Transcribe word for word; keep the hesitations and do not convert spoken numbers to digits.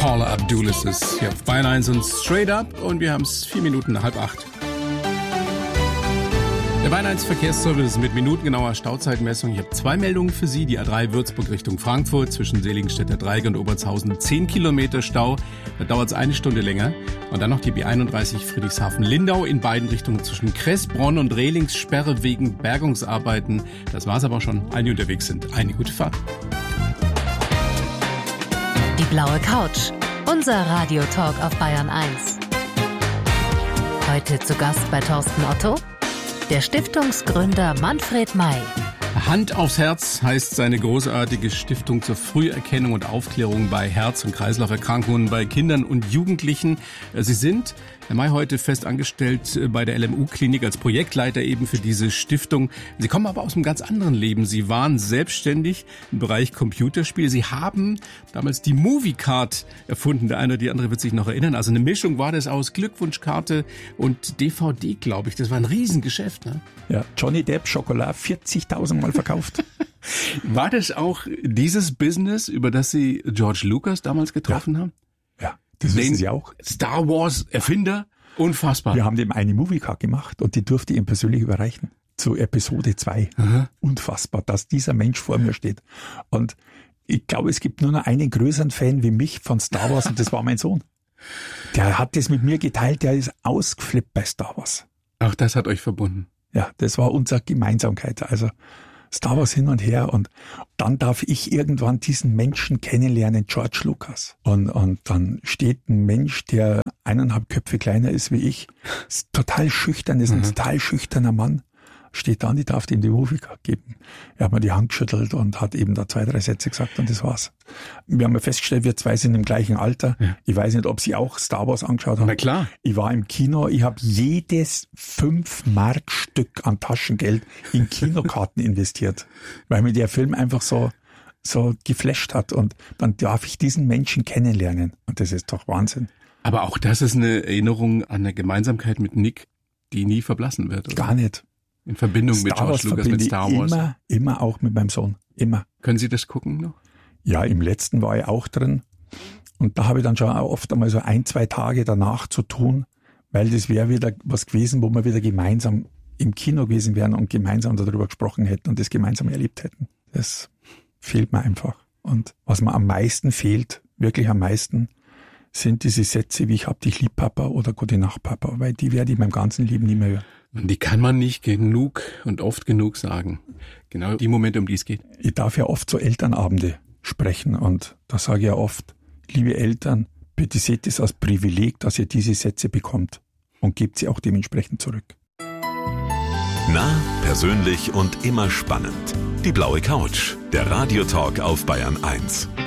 Paula Abdul ist es hier auf Bayern eins und Straight Up und wir haben es vier Minuten nach halb acht. Der Bayern eins Verkehrsservice mit minutengenauer Stauzeitmessung. Ich habe zwei Meldungen für Sie. Die A drei Würzburg Richtung Frankfurt zwischen Seligenstädter Dreieck und Obertshausen zehn Kilometer Stau. Da dauert es eine Stunde länger. Und dann noch die B einunddreißig Friedrichshafen-Lindau in beiden Richtungen zwischen Kressbronn und Rehlings Sperre wegen Bergungsarbeiten. Das war's aber schon. Einige unterwegs sind. Eine gute Fahrt. Die blaue Couch. Unser Radiotalk auf Bayern eins. Heute zu Gast bei Thorsten Otto, der Stiftungsgründer Manfred May. Hand aufs Herz heißt seine großartige Stiftung zur Früherkennung und Aufklärung bei Herz- und Kreislauferkrankungen bei Kindern und Jugendlichen. Sie sind, Herr May, heute fest angestellt bei der L M U-Klinik als Projektleiter eben für diese Stiftung. Sie kommen aber aus einem ganz anderen Leben. Sie waren selbstständig im Bereich Computerspiele. Sie haben damals die Movie Card erfunden. Der eine oder die andere wird sich noch erinnern. Also eine Mischung war das aus Glückwunschkarte und D V D, glaube ich. Das war ein Riesengeschäft, ne? Ja, Johnny Depp Schokolade vierzigtausend Mal verkauft. War das auch dieses Business, über das Sie George Lucas damals getroffen ja. haben? Ja, das wissen Sie auch. Star Wars Erfinder? Unfassbar. Wir haben dem eine Movie-Card gemacht und die durfte ich ihm persönlich überreichen. Zu Episode zwei. Aha. Unfassbar, dass dieser Mensch vor mir steht. Und ich glaube, es gibt nur noch einen größeren Fan wie mich von Star Wars und das war mein Sohn. Der hat das mit mir geteilt, der ist ausgeflippt bei Star Wars. Ach, das hat euch verbunden. Ja, das war unsere Gemeinsamkeit. Also Star Wars hin und her und dann darf ich irgendwann diesen Menschen kennenlernen, George Lucas. Und, und dann steht ein Mensch, der eineinhalb Köpfe kleiner ist wie ich, ist total schüchtern, ist ein mhm. total schüchterner Mann, steht da und ich darf ihm die Movie-Card geben. Er hat mir die Hand geschüttelt und hat eben da zwei, drei Sätze gesagt und das war's. Wir haben ja festgestellt, wir zwei sind im gleichen Alter. Ja. Ich weiß nicht, ob Sie auch Star Wars angeschaut haben. Na klar. Ich war im Kino, ich habe jedes fünf Mark Stück an Taschengeld in Kinokarten investiert, weil mir der Film einfach so so geflasht hat und dann darf ich diesen Menschen kennenlernen und das ist doch Wahnsinn. Aber auch das ist eine Erinnerung an eine Gemeinsamkeit mit Nick, die nie verblassen wird, oder? Gar nicht. In Verbindung Star mit George Wars Lucas, mit Star Wars. Immer, immer auch mit meinem Sohn. Immer. Können Sie das gucken noch? Ja, im letzten war ich auch drin. Und da habe ich dann schon auch oft einmal so ein, zwei Tage danach zu tun, weil das wäre wieder was gewesen, wo wir wieder gemeinsam im Kino gewesen wären und gemeinsam darüber gesprochen hätten und das gemeinsam erlebt hätten. Das fehlt mir einfach. Und was mir am meisten fehlt, wirklich am meisten, sind diese Sätze wie ich hab dich lieb, Papa oder Gute Nacht, Papa, weil die werde ich meinem ganzen Leben nie mehr hören. Und die kann man nicht genug und oft genug sagen. Genau die Momente, um die es geht. Ich darf ja oft so Elternabende sprechen und da sage ich ja oft, liebe Eltern, bitte seht es als Privileg, dass ihr diese Sätze bekommt und gebt sie auch dementsprechend zurück. Nah, persönlich und immer spannend. Die blaue Couch, der Radiotalk auf Bayern eins.